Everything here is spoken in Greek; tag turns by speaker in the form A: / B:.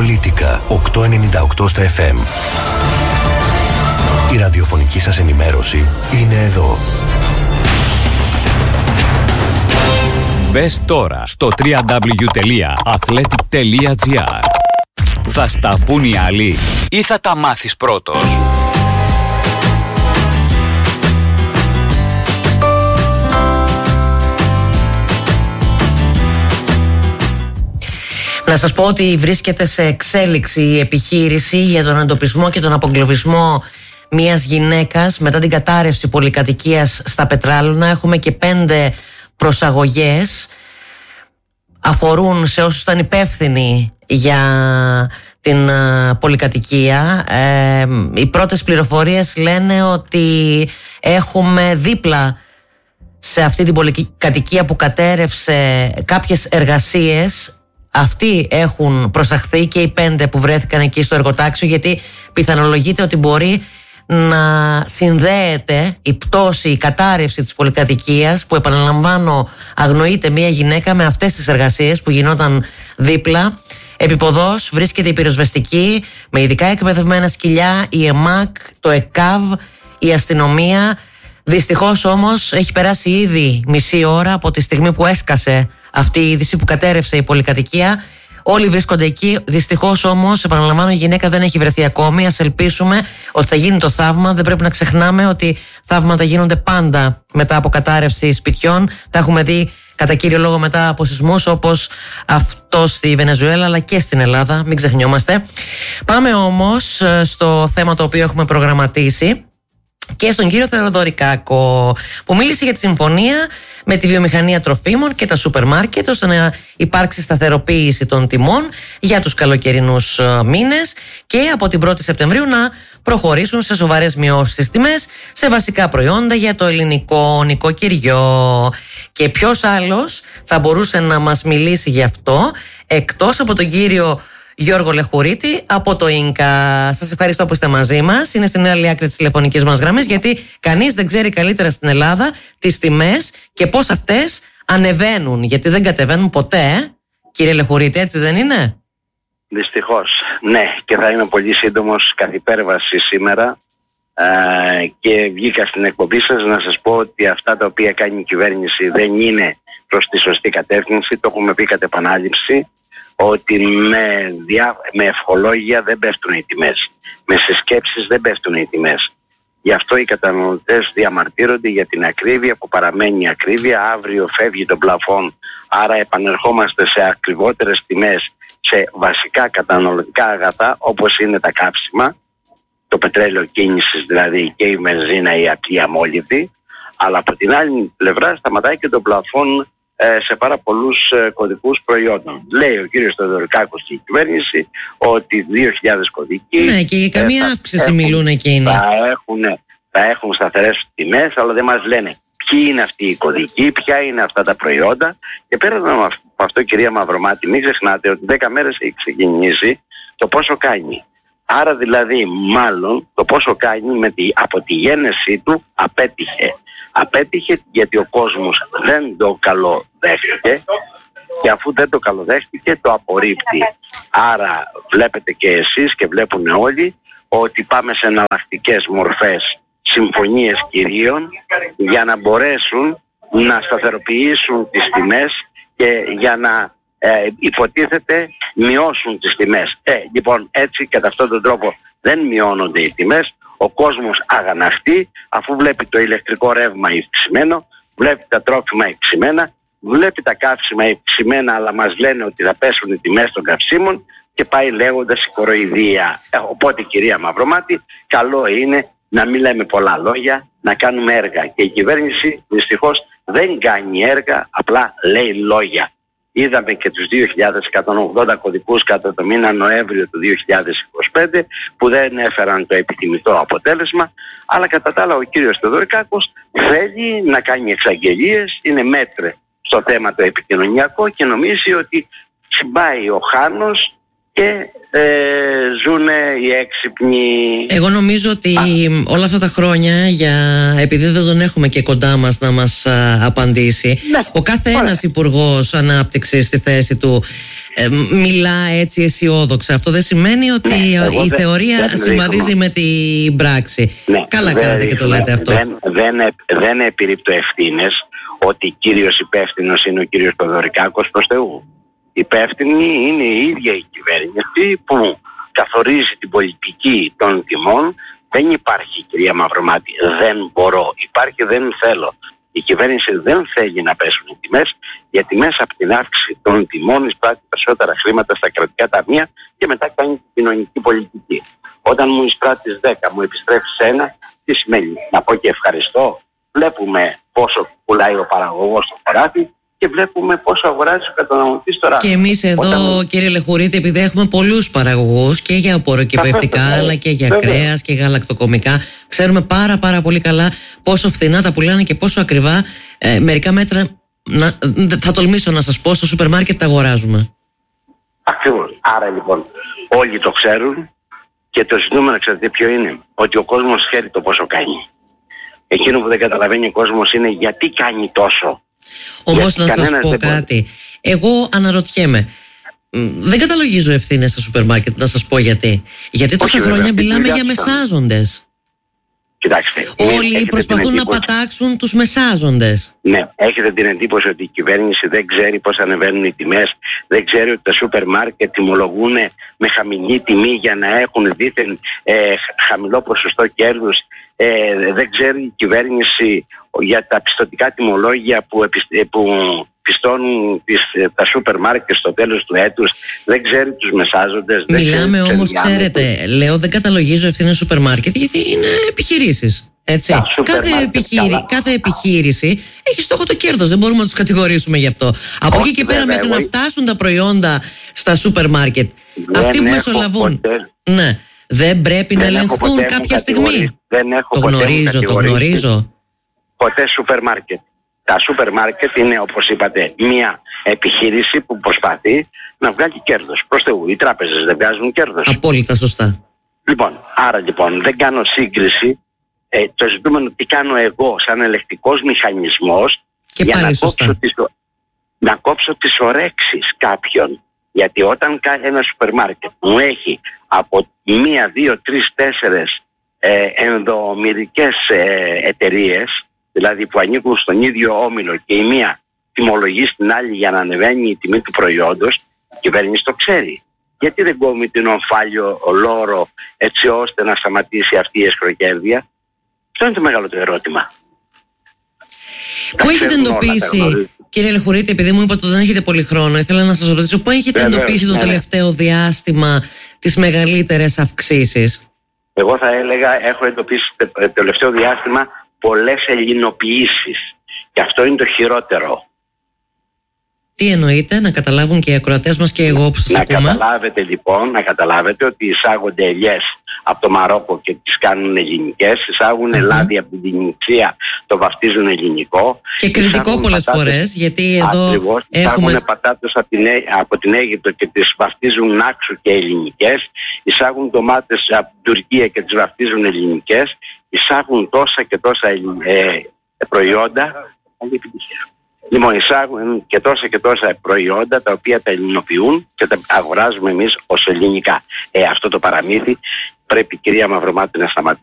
A: Πολίτικα 898 στα FM. Η ραδιοφωνική σας ενημέρωση είναι εδώ.
B: Μπες τώρα στο www.athletic.gr. Θα στα πουν οι άλλοι ή θα τα μάθεις πρώτος?
C: Να σας πω ότι βρίσκεται σε εξέλιξη η επιχείρηση για τον εντοπισμό και τον απογκλωβισμό μιας γυναίκας μετά την κατάρρευση πολυκατοικίας στα Πετράλωνα. Έχουμε και 5 προσαγωγές. Αφορούν σε όσους ήταν υπεύθυνοι για την πολυκατοικία. Οι πρώτες πληροφορίες λένε ότι έχουμε δίπλα σε αυτή την πολυκατοικία που κατέρευσε κάποιες εργασίες. Αυτοί έχουν προσαχθεί και οι 5 που βρέθηκαν εκεί στο εργοτάξιο, γιατί πιθανολογείται ότι μπορεί να συνδέεται η πτώση, η κατάρρευση της πολυκατοικίας, που επαναλαμβάνω αγνοείται μια γυναίκα, με αυτές τις εργασίες που γινόταν δίπλα. Επιποδός βρίσκεται η πυροσβεστική με ειδικά εκπαιδευμένα σκυλιά, η ΕΜΑΚ, το ΕΚΑΒ, η αστυνομία. Δυστυχώς όμως έχει περάσει ήδη μισή ώρα από τη στιγμή που έσκασε αυτή η είδηση που κατέρευσε η πολυκατοικία. Όλοι βρίσκονται εκεί. Δυστυχώς όμως, επαναλαμβάνω, η γυναίκα δεν έχει βρεθεί ακόμη. Ας ελπίσουμε ότι θα γίνει το θαύμα. Δεν πρέπει να ξεχνάμε ότι θαύματα γίνονται πάντα μετά από κατάρρευση σπιτιών. Τα έχουμε δει κατά κύριο λόγο μετά από σεισμούς όπως αυτό στη Βενεζουέλα, αλλά και στην Ελλάδα. Μην ξεχνιόμαστε. Πάμε όμως στο θέμα το οποίο έχουμε προγραμματίσει και στον κύριο Θεοδωρικάκο, που μίλησε για τη συμφωνία με τη βιομηχανία τροφίμων και τα σούπερ μάρκετ ώστε να υπάρξει σταθεροποίηση των τιμών για τους καλοκαιρινούς μήνες και από την 1η Σεπτεμβρίου να προχωρήσουν σε σοβαρές μειώσεις στις τιμές σε βασικά προϊόντα για το ελληνικό νοικοκυριό. Και ποιος άλλος θα μπορούσε να μας μιλήσει γι' αυτό εκτός από τον κύριο Γιώργο Λεχουρίτη από το ΙΝΚΑ. Σας ευχαριστώ που είστε μαζί μας. Είναι στην άλλη άκρη της τηλεφωνικής μας γραμμής, γιατί κανείς δεν ξέρει καλύτερα στην Ελλάδα τις τιμές και πώς αυτές ανεβαίνουν, γιατί δεν κατεβαίνουν ποτέ. Κύριε Λεχουρίτη, έτσι δεν είναι?
D: Δυστυχώς, ναι, και θα είμαι πολύ σύντομος κατ' υπέρβαση σήμερα. Και βγήκα στην εκπομπή σας να σας πω ότι αυτά τα οποία κάνει η κυβέρνηση δεν είναι προς τη σωστή κατεύθυνση. Το έχουμε πει κατ' επανάληψη, ότι με ευχολόγια δεν πέφτουν οι τιμές, με συσκέψεις δεν πέφτουν οι τιμές. Γι' αυτό οι καταναλωτές διαμαρτύρονται για την ακρίβεια που παραμένει ακρίβεια. Αύριο φεύγει το πλαφόν, άρα επανερχόμαστε σε ακριβότερες τιμές σε βασικά καταναλωτικά αγαθά όπως είναι τα καύσιμα, το πετρέλαιο κίνησης δηλαδή και η βενζίνα, η απλή αμόλυβδη. Αλλά από την άλλη πλευρά σταματάει και το πλαφόν σε πάρα πολλούς κωδικούς προϊόντων. Λέει ο κύριος Θεοδωρικάκος και η κυβέρνηση ότι 2.000 κωδικοί...
C: Ναι, και για καμία αύξηση μιλούν εκείνοι.
D: Θα έχουν σταθερές τιμές, αλλά δεν μας λένε ποιοι είναι αυτοί οι κωδικοί, ποια είναι αυτά τα προϊόντα. Και πέραν από αυτό, κυρία Μαυρομάτη, μην ξεχνάτε ότι 10 μέρες έχει ξεκινήσει το πόσο κάνει. Άρα δηλαδή μάλλον το πόσο κάνει από τη γέννησή του απέτυχε. Απέτυχε γιατί ο κόσμος δεν το καλοδέχτηκε και αφού δεν το καλοδέχτηκε το απορρίπτει. Άρα βλέπετε και εσείς και βλέπουν όλοι ότι πάμε σε εναλλακτικές μορφές, συμφωνίες κυρίων, για να μπορέσουν να σταθεροποιήσουν τις τιμές και για να υποτίθεται μειώσουν τις τιμές. Λοιπόν, έτσι κατά αυτόν τον τρόπο δεν μειώνονται οι τιμές. Ο κόσμος αγαναχτεί αφού βλέπει το ηλεκτρικό ρεύμα υψημένο, βλέπει τα τρόφιμα υψημένα, βλέπει τα καύσιμα υψημένα, αλλά μας λένε ότι θα πέσουν οι τιμές των καυσίμων και πάει λέγοντας η κοροϊδία. Οπότε, κυρία Μαυρομάτη, καλό είναι να μην λέμε πολλά λόγια, να κάνουμε έργα. Και η κυβέρνηση δυστυχώς δεν κάνει έργα, απλά λέει λόγια. Είδαμε και τους 2.180 κωδικούς κατά το μήνα Νοέμβριο του 2025 που δεν έφεραν το επιθυμητό αποτέλεσμα, αλλά κατά τα άλλα ο κύριος Θεοδωρικάκος θέλει να κάνει εξαγγελίες, είναι μέτρε στο θέμα το επικοινωνιακό και νομίζει ότι συμπάει ο Χάνος και ζουνε οι έξυπνοι.
C: Εγώ νομίζω ότι όλα αυτά τα χρόνια, επειδή δεν τον έχουμε και κοντά μας να μας απαντήσει, ο κάθε ένας υπουργός ανάπτυξης στη θέση του μιλά έτσι αισιόδοξα. Αυτό δεν σημαίνει ότι η θεωρία συμβαδίζει με την πράξη. Καλά κάνετε και το λέτε αυτό.
D: Δεν επιρρύπτω ευθύνες ότι κύριος υπεύθυνος είναι ο κύριος Θοδωρικάκος, προς Θεού. Υπεύθυνη είναι η ίδια η κυβέρνηση που καθορίζει την πολιτική των τιμών. Δεν υπάρχει, κυρία Μαυρομάτη, δεν μπορώ. Υπάρχει δεν θέλω. Η κυβέρνηση δεν θέλει να πέσουν οι τιμές, γιατί μέσα από την αύξηση των τιμών εισπράττει περισσότερα χρήματα στα κρατικά ταμεία και μετά κάνει την κοινωνική πολιτική. Όταν μου εισπράττεις 10, μου επιστρέφεις 1, τι σημαίνει? Να πω και ευχαριστώ? Βλέπουμε πόσο πουλάει ο παραγωγός στο χωράφι και βλέπουμε πόσο αγοράζει ο καταναλωτής τώρα.
C: Και εμείς εδώ, κύριε Λεχουρίτη, επειδή έχουμε πολλούς παραγωγούς και για απορροκυπευτικά αλλά και για κρέας και γαλακτοκομικά, ξέρουμε πάρα πολύ καλά πόσο φθηνά τα πουλάνε και πόσο ακριβά μερικά μέτρα, θα τολμήσω να σας πω, στο σούπερ μάρκετ τα αγοράζουμε.
D: Ακριβώς. Άρα λοιπόν όλοι το ξέρουν και το ζητούμενο, ξέρετε ποιο είναι? Ότι ο κόσμος ξέρει το πόσο κάνει. Εκείνο που δεν καταλαβαίνει ο κόσμος είναι γιατί κάνει τόσο.
C: Όμως να σας πω κάτι. Εγώ αναρωτιέμαι. Δεν καταλογίζω ευθύνες στα σούπερ μάρκετ, να σας πω γιατί. Γιατί τόσα χρόνια μιλάμε για μεσάζοντες.
D: Κοιτάξτε,
C: όλοι προσπαθούν να πατάξουν τους μεσάζοντες.
D: Ναι, έχετε την εντύπωση ότι η κυβέρνηση δεν ξέρει πώς ανεβαίνουν οι τιμές, δεν ξέρει ότι τα σούπερ μάρκετ τιμολογούν με χαμηλή τιμή για να έχουν δίθεν χαμηλό ποσοστό κέρδους. Δεν ξέρει η κυβέρνηση για τα πιστωτικά τιμολόγια που πιστώνουν τα σούπερ μάρκετ στο τέλος του έτους, δεν ξέρει τους μεσάζοντες.
C: Μιλάμε όμως, ξέρετε, λέω δεν καταλογίζω ευθύνες σούπερ μάρκετ γιατί είναι επιχειρήσεις. Έτσι. Κάθε επιχείρηση έχει στόχο το κέρδος, δεν μπορούμε να τους κατηγορήσουμε γι' αυτό. Από εκεί και πέρα μέχρι να φτάσουν τα προϊόντα στα σούπερ μάρκετ, αυτοί που μεσολαβούν, ναι, δεν πρέπει να ελεγχθούν κάποια στιγμή? Το γνωρίζω.
D: Ποτέ σούπερ μάρκετ. Τα σούπερ μάρκετ είναι, όπως είπατε, μια επιχείρηση που προσπαθεί να βγάλει κέρδος. Προς Θεού, οι τράπεζες δεν βγάζουν κέρδος.
C: Απόλυτα σωστά.
D: Άρα λοιπόν δεν κάνω σύγκριση. Το ζητούμενο τι κάνω εγώ σαν ελεκτικός μηχανισμός
C: και
D: για
C: να
D: κόψω τις ορέξεις κάποιων. Γιατί όταν ένα σούπερ μάρκετ μου έχει από 1, 2, 3, 4 ενδομηρικές εταιρείες, δηλαδή που ανήκουν στον ίδιο όμιλο και η μία τιμολογεί στην άλλη για να ανεβαίνει η τιμή του προϊόντος, η κυβέρνηση το ξέρει. Γιατί δεν κόβει την ομφάλιο λόρο έτσι ώστε να σταματήσει αυτή η εσχροκέρδεια? Αυτό είναι το μεγαλύτερο ερώτημα.
C: Πού έχετε εντοπίσει, κύριε Λεχουρίτη, επειδή μου είπατε ότι δεν έχετε πολύ χρόνο, ήθελα να σας ρωτήσω πού έχετε εντοπίσει το τελευταίο διάστημα τις μεγαλύτερες αυξήσεις?
D: Εγώ θα έλεγα έχω εντοπίσει το τελευταίο διάστημα πολλές ελληνοποιήσεις και αυτό είναι το χειρότερο.
C: Τι εννοείτε, να καταλάβουν και οι ακροατές μας και εγώ που σας ακούμε?
D: Να καταλάβετε ότι εισάγονται ελιές από το Μαρόκο και τις κάνουν ελληνικές, εισάγουν λάδι από την Τινησία, το βαφτίζουν ελληνικό.
C: Και κριτικό πολλές φορές, γιατί εδώ
D: ακριβώς, εισάγουν πατάτες από την Αίγυπτο και τις βαφτίζουν νάξου και ελληνικές, εισάγουν ντομάτες από την Τουρκία και τις βαφτίζουν ελληνικές, εισάγουν τόσα και τόσα προϊόντα. Λοιπόν, εισάγουν και τόσα προϊόντα τα οποία τα ελληνοποιούν και τα αγοράζουμε εμείς ως ελληνικά. Αυτό το παραμύθι πρέπει, κυρία Μαυρομάτη, να σταματήσει.